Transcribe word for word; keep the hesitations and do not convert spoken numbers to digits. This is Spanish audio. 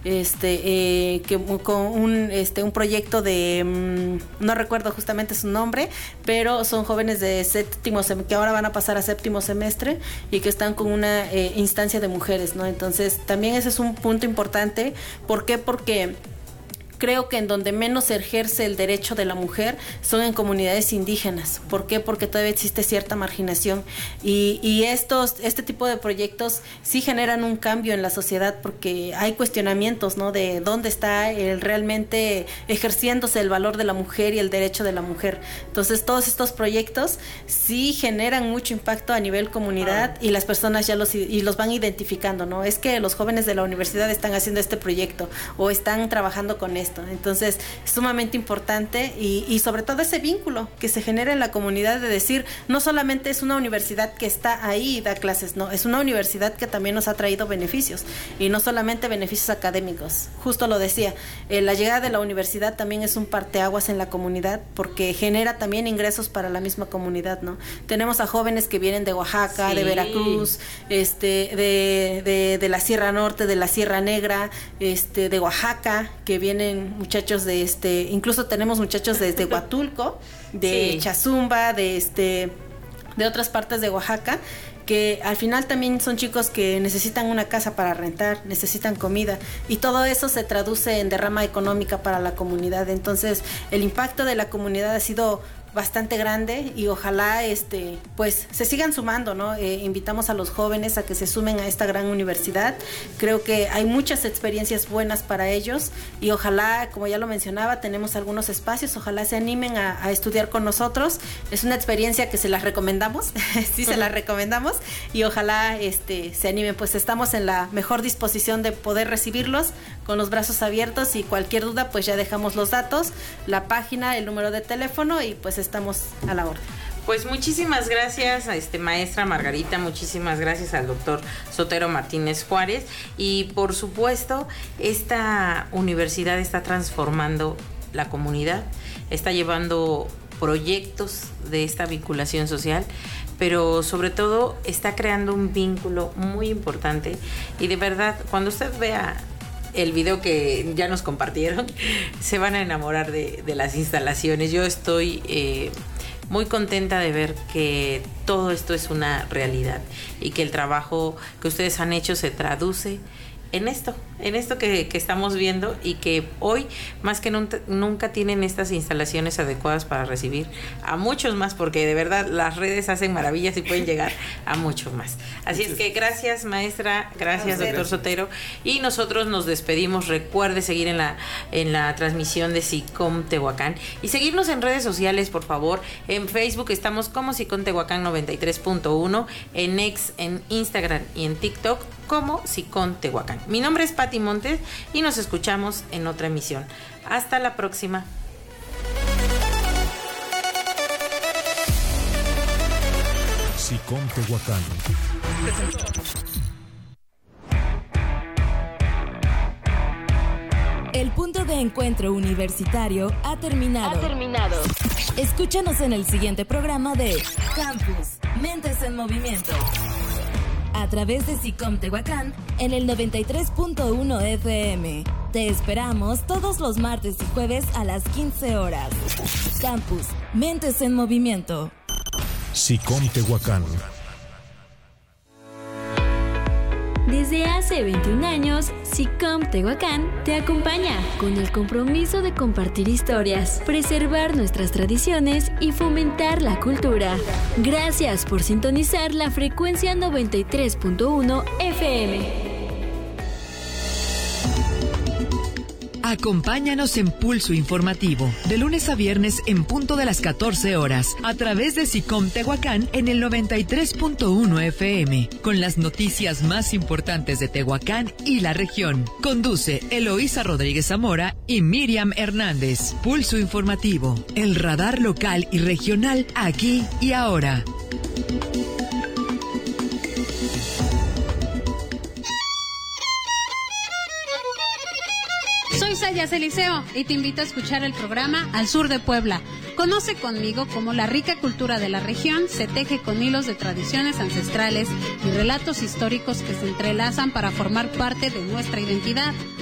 este, eh, que con un, este, un proyecto de, mmm, no recuerdo justamente su nombre, pero son jóvenes de séptimo semestre, que ahora van a pasar a séptimo semestre y que están con una eh, instancia de mujeres, ¿no? Entonces, también ese es un punto importante. ¿Por qué? Porque creo que en donde menos se ejerce el derecho de la mujer son en comunidades indígenas. ¿Por qué? Porque todavía existe cierta marginación y, y estos, este tipo de proyectos sí generan un cambio en la sociedad porque hay cuestionamientos, ¿no? De dónde está el realmente ejerciéndose el valor de la mujer y el derecho de la mujer. Entonces todos estos proyectos sí generan mucho impacto a nivel comunidad y las personas ya los, y los van identificando, ¿no? Es que los jóvenes de la universidad están haciendo este proyecto o están trabajando con esto. Entonces es sumamente importante y, y sobre todo ese vínculo que se genera en la comunidad de decir, no solamente es una universidad que está ahí y da clases, no, es una universidad que también nos ha traído beneficios y no solamente beneficios académicos. Justo lo decía, eh, la llegada de la universidad también es un parteaguas en la comunidad porque genera también ingresos para la misma comunidad, ¿no? Tenemos a jóvenes que vienen de Oaxaca, sí. de Veracruz, este, de, de, de la Sierra Norte, de la Sierra Negra, este, de Oaxaca, que vienen muchachos de este, incluso tenemos muchachos desde Huatulco, de sí. Chazumba, de este, de otras partes de Oaxaca, que al final también son chicos que necesitan una casa para rentar, necesitan comida y todo eso se traduce en derrama económica para la comunidad. Entonces el impacto de la comunidad ha sido bastante grande y ojalá este pues se sigan sumando, ¿no? Eh, invitamos a los jóvenes a que se sumen a esta gran universidad. Creo que hay muchas experiencias buenas para ellos y ojalá, como ya lo mencionaba, tenemos algunos espacios, ojalá se animen a, a estudiar con nosotros. Es una experiencia que se las recomendamos, sí se las recomendamos y ojalá este se animen, pues estamos en la mejor disposición de poder recibirlos con los brazos abiertos y cualquier duda pues ya dejamos los datos, la página, el número de teléfono y pues estamos a la orden. Pues muchísimas gracias a este maestra Margarita, muchísimas gracias al doctor Sotero Martínez Juárez y por supuesto esta universidad está transformando la comunidad, está llevando proyectos de esta vinculación social, pero sobre todo está creando un vínculo muy importante y de verdad cuando usted vea el video que ya nos compartieron, se van a enamorar de, de las instalaciones. Yo estoy eh, muy contenta de ver que todo esto es una realidad y que el trabajo que ustedes han hecho se traduce en esto, en esto que, que estamos viendo y que hoy más que nunca, nunca tienen estas instalaciones adecuadas para recibir a muchos más, porque de verdad las redes hacen maravillas y pueden llegar a mucho más. Así es que gracias maestra, gracias doctor Sotero y nosotros nos despedimos. Recuerde seguir en la, en la transmisión de SICOM Tehuacán y seguirnos en redes sociales por favor. En Facebook estamos como SICOM Tehuacán noventa y tres punto uno, en X, en Instagram y en TikTok como SICOM Tehuacán. Mi nombre es Pati Montes y nos escuchamos en otra emisión. Hasta la próxima. SICOM Tehuacán. El punto de encuentro universitario ha terminado. Ha terminado. Escúchanos en el siguiente programa de Campus Mentes en Movimiento. A través de SICOM Tehuacán en el noventa y tres punto uno F M. Te esperamos todos los martes y jueves a las quince horas. Campus Mentes en Movimiento. SICOM Tehuacán. Desde hace veintiún años, SICOM Tehuacán te acompaña con el compromiso de compartir historias, preservar nuestras tradiciones y fomentar la cultura. Gracias por sintonizar la frecuencia noventa y tres punto uno F M. Acompáñanos en Pulso Informativo, de lunes a viernes en punto de las catorce horas, a través de SICOM Tehuacán en el noventa y tres punto uno F M, con las noticias más importantes de Tehuacán y la región. Conduce Eloísa Rodríguez Zamora y Miriam Hernández. Pulso Informativo, el radar local y regional aquí y ahora. Soy Sayas Eliseo y te invito a escuchar el programa Al Sur de Puebla. Conoce conmigo cómo la rica cultura de la región se teje con hilos de tradiciones ancestrales y relatos históricos que se entrelazan para formar parte de nuestra identidad.